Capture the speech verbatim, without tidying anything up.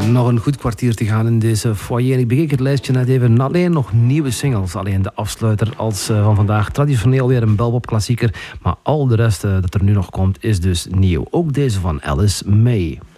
Nog een goed kwartier te gaan in deze foyer. Ik bekeek het lijstje net even. Alleen nog nieuwe singles. Alleen de afsluiter als uh, van vandaag. Traditioneel weer een Belpop klassieker. Maar al de rest uh, dat er nu nog komt is dus nieuw. Ook deze van Alice May.